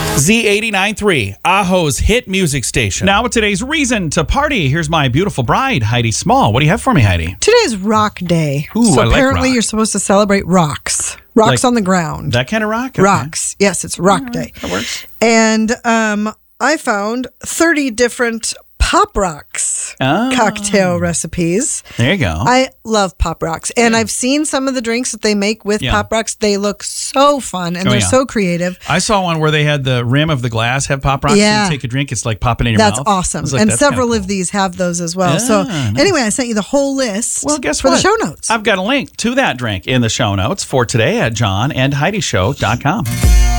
Z89.3, Aho's hit music station. Now with today's reason to party, here's my beautiful bride, Heidi Small. What do you have for me, Heidi? Today's Rock Day. Ooh, so I like apparently rock. you're supposed to celebrate rocks. Rocks Like on the ground. That kind of rock? Okay. Rocks. Yes, it's Rock Day. That works. And I found 30 different Pop Rocks cocktail recipes. There you go. I love Pop Rocks. And I've seen some of the drinks that they make with Pop Rocks. They look so fun and they're so creative. I saw one where they had the rim of the glass have Pop Rocks. Yeah. And you take a drink, it's like popping in your That's mouth. awesome. Like, and that's several kinda of these have those as well. Yeah, So nice. anyway, I sent you the whole list Well, guess for what? the show notes. I've got a link to that drink in the show notes for today at johnandheidishow.com.